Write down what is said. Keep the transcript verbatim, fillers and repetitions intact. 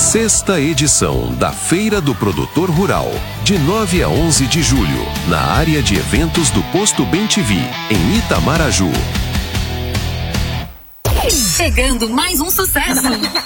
Sexta edição da Feira do Produtor Rural, de nove a onze de julho, na área de eventos do Posto Bem-Te-Vi, em Itamaraju. Chegando mais um sucesso.